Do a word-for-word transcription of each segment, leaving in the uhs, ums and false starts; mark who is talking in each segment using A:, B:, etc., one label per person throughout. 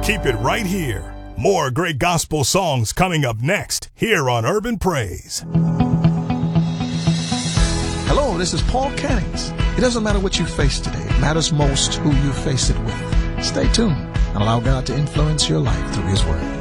A: Keep it right here. More great gospel songs coming up next here on Urban Praise.
B: Hello, this is Paul Cannings. It doesn't matter what you face today. It matters most who you face it with. Stay tuned and allow God to influence your life through His Word.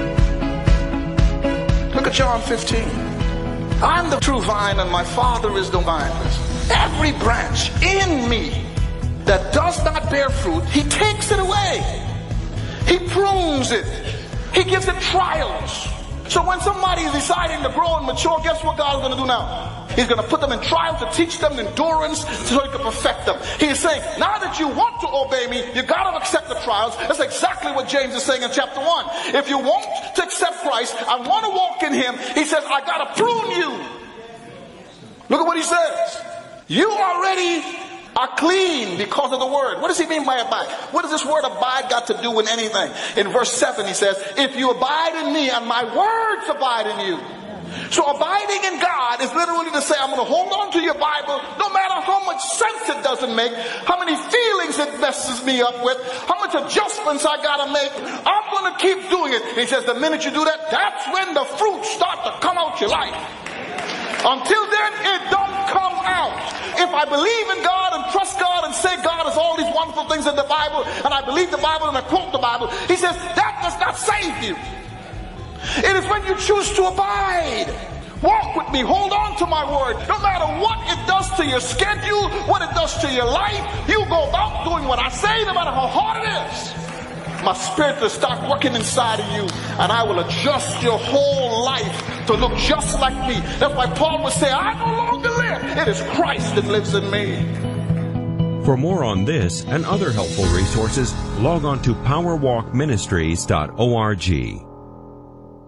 B: Look at John fifteen. I'm the true vine and my Father is the vine. Every branch in me that does not bear fruit, He takes it away. He prunes it. He gives it trials. So when somebody is deciding to grow and mature, guess what God is going to do now? He's going to put them in trials to teach them endurance so He can perfect them. He is saying, now that you want to obey me, you got to accept the trials. That's exactly what James is saying in chapter one. If you want to accept Christ, I want to walk in Him, he says, I got to prune you. Look at what he says. You already are clean because of the word. What does he mean by abide? What does this word abide got to do with anything? In verse seven he says, if you abide in me and my words abide in you. So abiding in God is literally to say, I'm going to hold on to your Bible no matter how much sense it doesn't make, how many feelings it messes me up with, how much adjustments I got to make. I'm going to keep doing it. He says the minute you do that, that's when the fruits start to come out your life. Until then, it don't come out. If I believe in God and trust God and say God has all these wonderful things in the Bible, and I believe the Bible and I quote the Bible, he says that does not save you. It is when you choose to abide. Walk with me. Hold on to my word. No matter what it does to your schedule, what it does to your life, you go about doing what I say, no matter how hard it is. My spirit will start working inside of you, and I will adjust your whole life to look just like me. That's why Paul would say, I no longer live. It is Christ that lives in me.
C: For more on this and other helpful resources, log on to power walk ministries dot org.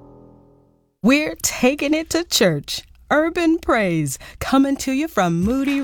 D: We're taking it to church. Urban Praise, coming to you from Moody